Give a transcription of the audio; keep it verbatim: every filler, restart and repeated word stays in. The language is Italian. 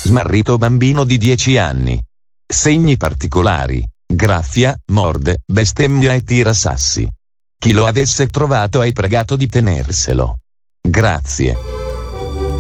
Smarrito bambino di dieci anni. Segni particolari, graffia, morde, bestemmia e tira sassi. Chi lo avesse trovato hai pregato di tenerselo. Grazie.